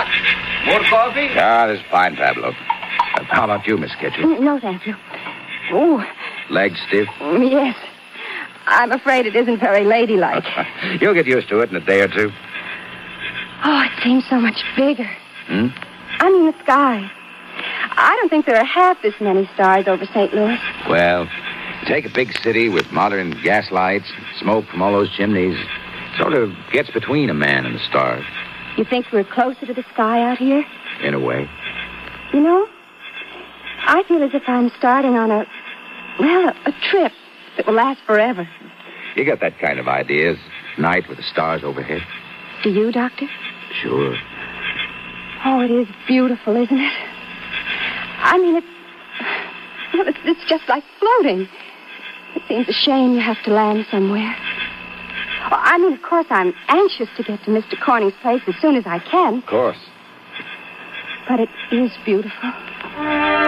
More coffee? Ah, this is fine, Pablo. How about you, Miss Kitchen? No, thank you. Oh, Legs stiff? yes. I'm afraid it isn't very ladylike. You'll get used to it in a day or two. Oh, it seems so much bigger. Hmm? I mean, the sky. I don't think there are half this many stars over St. Louis. Well, take a big city with modern gas lights, smoke from all those chimneys. Sort of gets between a man and the stars. You think we're closer to the sky out here? In a way. You know, I feel as if I'm starting on a trip that will last forever. You got that kind of ideas. Night with the stars overhead. Do you, Doctor? Sure. Oh, it is beautiful, isn't it? I mean, it's just like floating. It seems a shame you have to land somewhere. Oh, I mean, of course, I'm anxious to get to Mr. Corning's place as soon as I can. Of course. But it is beautiful.